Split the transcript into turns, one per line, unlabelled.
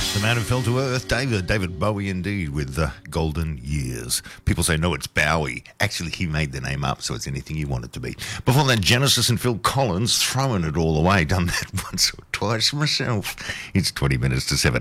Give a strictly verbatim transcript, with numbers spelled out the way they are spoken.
The man who fell to earth, David, David Bowie indeed, with the Golden Years. People say, no, it's Bowie. Actually, he made the name up, so it's anything he wanted to be. Before that, Genesis and Phil Collins, throwing it all away. Done that once or twice myself. It's twenty minutes to seven.